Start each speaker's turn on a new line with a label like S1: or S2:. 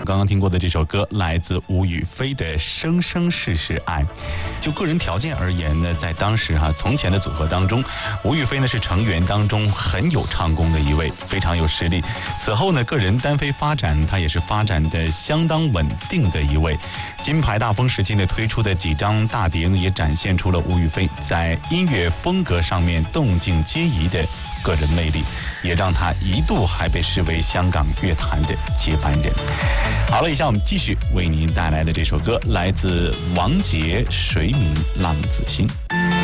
S1: 刚刚听过的这首歌来自吴雨霏的《生生世世爱》。就个人条件而言呢，在当时从前的组合当中，吴雨霏呢是成员当中很有唱功的一位，非常有实力。此后呢，个人单飞发展，她也是发展的相当稳定的一位。金牌大风时期呢推出的几张大碟呢，也展现出了吴雨霏在音乐风格上面动静皆宜的个人魅力，也让她一度还被视为香港乐坛的接班人。好了，以下我们继续为您带来的这首歌来自王杰《谁明浪子心》。